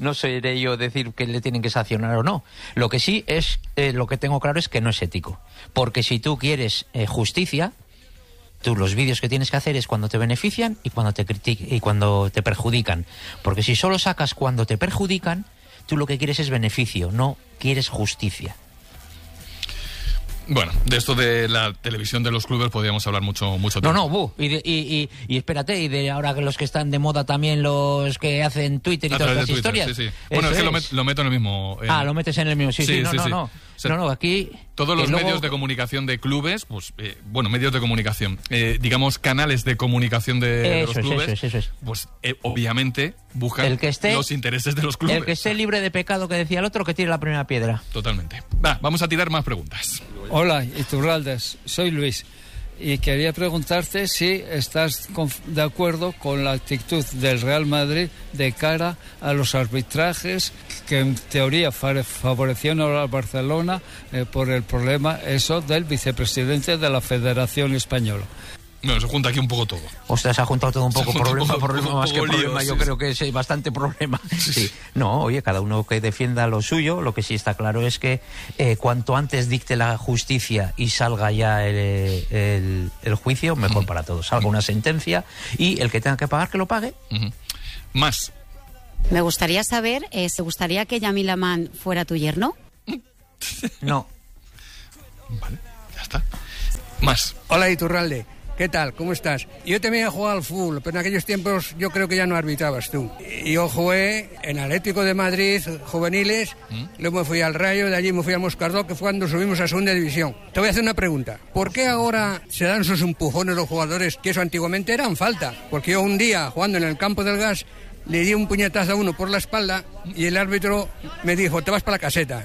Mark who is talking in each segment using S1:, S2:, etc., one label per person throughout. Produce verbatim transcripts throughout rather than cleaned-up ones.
S1: no seré yo decir que le tienen que sancionar o no. Lo que sí es, eh, lo que tengo claro es que no es ético. Porque si tú quieres eh, justicia, tú los vídeos que tienes que hacer es cuando te benefician y cuando te critican y cuando te perjudican. Porque si solo sacas cuando te perjudican, tú lo que quieres es beneficio, no quieres justicia.
S2: Bueno, de esto de la televisión de los clubes podríamos hablar mucho mucho tiempo.
S1: No, no, buh, y, de, y, y, y espérate, y de ahora que los que están de moda también los que hacen Twitter y
S2: a
S1: todas
S2: través
S1: estas
S2: de Twitter,
S1: historias.
S2: Sí, sí. Bueno, es que lo, met, lo meto en el mismo... En...
S1: Ah, lo metes en el mismo, sí, sí, sí no,
S2: sí,
S1: no,
S2: sí.
S1: no,
S2: O sea,
S1: no, no, aquí...
S2: Todos los
S1: luego...
S2: medios de comunicación de clubes, pues, eh, bueno, medios de comunicación, eh, digamos canales de comunicación de, de los
S1: es,
S2: clubes,
S1: eso es, eso es.
S2: pues eh, obviamente buscan
S1: el que esté,
S2: los intereses de los clubes.
S1: El que esté libre de pecado, que decía el otro, que tire la primera piedra.
S2: Totalmente. Va, vamos a tirar más preguntas.
S3: Hola, Iturraldes, soy Luis. Y quería preguntarte si estás de acuerdo con la actitud del Real Madrid de cara a los arbitrajes que en teoría favorecieron a Barcelona eh, por el problema eso del vicepresidente de la Federación Española.
S2: Bueno, se junta aquí un poco todo.
S1: Ostras, se ha juntado todo un poco, problema,
S2: un poco,
S1: problema,
S2: un
S1: más
S2: poco
S1: que
S2: lío,
S1: problema,
S2: sí,
S1: yo
S2: sí.
S1: creo que es bastante problema.
S2: Sí.
S1: Sí. No, oye, cada uno que defienda lo suyo, lo que sí está claro es que eh, cuanto antes dicte la justicia y salga ya el, el, el juicio, mejor uh-huh. para todos. Salga una sentencia y el que tenga que pagar, que lo pague.
S2: Uh-huh. Más.
S4: Me gustaría saber, eh, ¿te gustaría que Yamil Aman fuera tu yerno?
S1: No.
S2: Vale, ya está. Más.
S5: Hola, Iturralde. ¿Qué tal? ¿Cómo estás? Yo también he jugado al fútbol, pero en aquellos tiempos yo creo que ya no arbitrabas tú. Yo jugué en Atlético de Madrid, juveniles, ¿Mm? luego me fui al Rayo, de allí me fui al Moscardó, que fue cuando subimos a segunda división. Te voy a hacer una pregunta. ¿Por qué ahora se dan esos empujones los jugadores que eso antiguamente eran falta? Porque yo un día, jugando en el campo del Gas, le di un puñetazo a uno por la espalda y el árbitro me dijo, te vas para la caseta.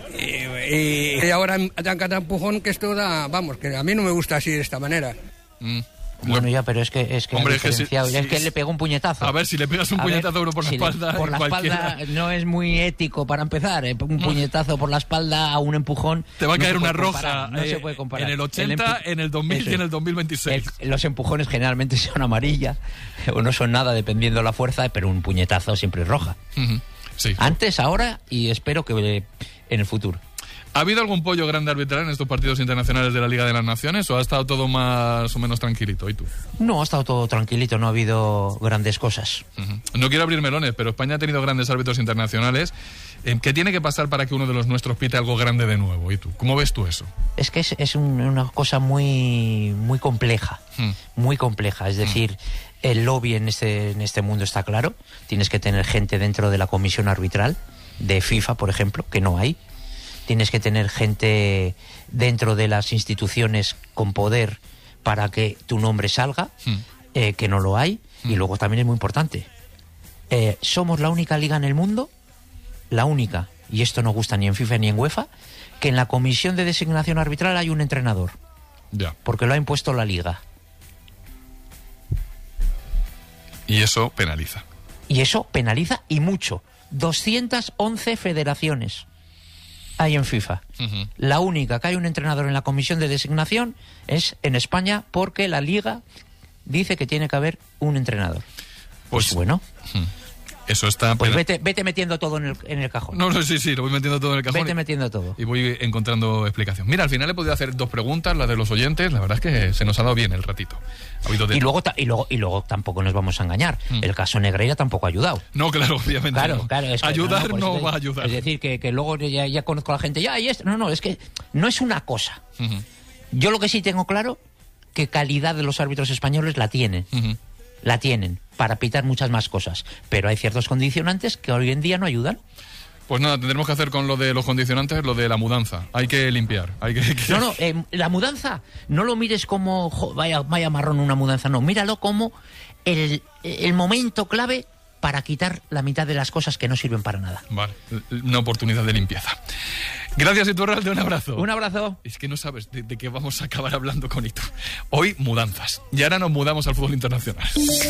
S5: Y, y, y ahora dan cada empujón que esto da, vamos, que a mí no me gusta así de esta manera.
S1: Mm. Bueno, ya, pero es que es que,
S2: Hombre, es que, si,
S1: es que
S2: si,
S1: le pegó un puñetazo.
S2: A ver, si le pegas un
S1: a
S2: puñetazo a uno por
S1: si
S2: la espalda...
S1: Le, por la
S2: cualquiera...
S1: espalda no es muy ético para empezar. ¿eh? Un puñetazo por la espalda a un empujón...
S2: Te va a
S1: no
S2: caer una roja
S1: comparar, no
S2: eh,
S1: se puede comparar.
S2: En el ochenta, el en el dos mil y en el dos mil veintiséis.
S1: El, los empujones generalmente son amarillas o no son nada dependiendo de la fuerza, pero un puñetazo siempre es roja.
S2: Uh-huh. Sí.
S1: Antes, ahora y espero que en el futuro.
S2: ¿Ha habido algún pollo grande arbitral en estos partidos internacionales de la Liga de las Naciones o ha estado todo más o menos tranquilito? ¿Y tú?
S1: No, ha estado todo tranquilito, no ha habido grandes cosas.
S2: Uh-huh. No quiero abrir melones, pero España ha tenido grandes árbitros internacionales. ¿Qué tiene que pasar para que uno de los nuestros pite algo grande de nuevo? ¿Y tú? ¿Cómo ves tú eso?
S1: Es que es, es un, una cosa muy, muy compleja, uh-huh. muy compleja. Es decir, uh-huh. el lobby en este, en este mundo está claro. Tienes que tener gente dentro de la comisión arbitral, de FIFA, por ejemplo, que no hay. Tienes que tener gente dentro de las instituciones con poder para que tu nombre salga, mm. eh, que no lo hay. Mm. Y luego también es muy importante. Eh, somos la única liga en el mundo, la única, y esto no gusta ni en FIFA ni en UEFA, que en la comisión de designación arbitral hay un entrenador.
S2: Ya.
S1: Porque lo ha impuesto la liga.
S2: Y eso penaliza.
S1: Y eso penaliza y mucho. doscientas once federaciones hay en FIFA. Uh-huh. La única que hay un entrenador en la comisión de designación es en España, porque la Liga dice que tiene que haber un entrenador. Pues, pues bueno.
S2: Uh-huh. Eso está...
S1: Pues vete, vete metiendo todo en el, en el cajón.
S2: No, no, sí, sí, lo voy metiendo todo en el cajón.
S1: Vete
S2: y,
S1: metiendo todo.
S2: Y voy encontrando explicación. Mira, al final he podido hacer dos preguntas, las de los oyentes. La verdad es que se nos ha dado bien el ratito. Ha habido de
S1: y, luego, y, luego, y luego tampoco nos vamos a engañar. Mm. El caso Negreira tampoco ha ayudado.
S2: No, claro, obviamente
S1: claro,
S2: no.
S1: Claro, es que,
S2: ayudar no,
S1: no,
S2: no
S1: pues,
S2: va a ayudar.
S1: Es decir, que, que luego ya, ya conozco a la gente. Ya, y esto. No, no, es que no es una cosa. Uh-huh. Yo lo que sí tengo claro, que calidad de los árbitros españoles la tienen. Uh-huh. La tienen para pitar muchas más cosas, pero hay ciertos condicionantes que hoy en día no ayudan.
S2: Pues nada, tendremos que hacer con lo de los condicionantes lo de la mudanza. Hay que limpiar. Hay que, que...
S1: No, no, eh, la mudanza, no lo mires como jo, vaya, vaya marrón una mudanza, no, míralo como el, el momento clave para quitar la mitad de las cosas que no sirven para nada.
S2: Vale, una oportunidad de limpieza. Gracias, Iturralde, un abrazo.
S1: Un abrazo.
S2: Es que no sabes de, de qué vamos a acabar hablando con Itu. Hoy, mudanzas. Y ahora nos mudamos al fútbol internacional.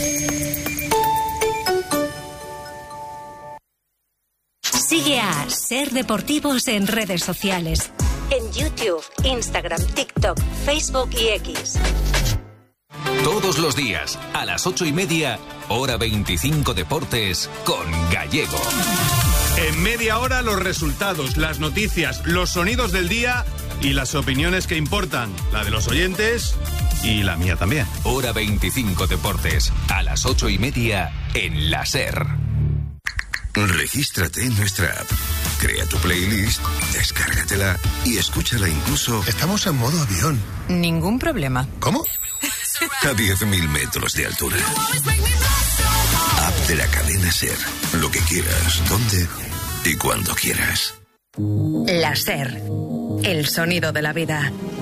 S6: Sigue a Ser Deportivos en redes sociales. En YouTube, Instagram, TikTok, Facebook y X.
S7: Todos los días, a las ocho y media, hora veinticinco Deportes, con Gallego.
S8: En media hora, los resultados, las noticias, los sonidos del día y las opiniones que importan. La de los oyentes y la mía también.
S7: Hora veinticinco Deportes, a las ocho y media, en la SER.
S9: Regístrate en nuestra app. Crea tu playlist, descárgatela y escúchala incluso...
S10: Estamos en modo avión.
S11: Ningún problema.
S10: ¿Cómo?
S9: A diez mil metros de altura. App de la cadena SER. Lo que quieras, donde y cuando quieras.
S11: La SER. El sonido de la vida.